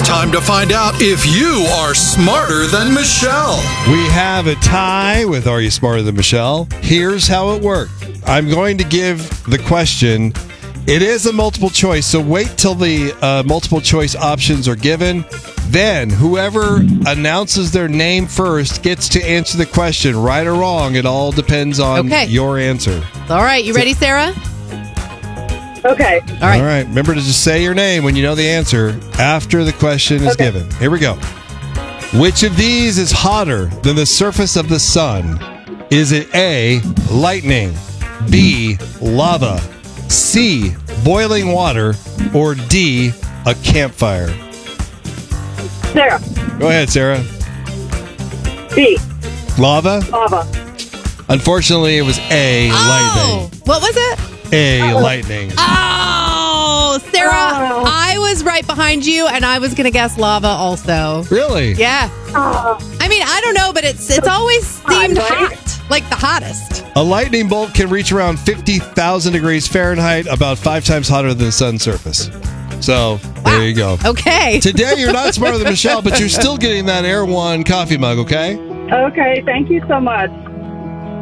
Time to find out if you are smarter than Michelle. We have a tie with Are You Smarter Than Michelle? Here's how it worked. I'm going to give the question. It is a multiple choice, so wait till the multiple choice options are given. Then, whoever announces their name first gets to answer the question, right or wrong. It all depends on your answer. All right, you ready, Sarah? Okay. All right. All right. Remember to just say your name when you know the answer after the question is given. Here we go. Which of these is hotter than the surface of the sun? Is it A, lightning, B, lava, C, boiling water, or D, a campfire? Sarah. Go ahead, Sarah. B. Lava? Lava. Unfortunately, it was A, lightning. What was it? A, lightning. Oh, Sarah, I was right behind you, and I was going to guess lava also. Really? Yeah. I mean, I don't know, but it's always seemed hot, like the hottest. A lightning bolt can reach around 50,000 degrees Fahrenheit, about 5 times hotter than the sun's surface. So, there you go. Okay. Today, you're not smarter than Michelle, but you're still getting that Air One coffee mug, okay? Okay, thank you so much.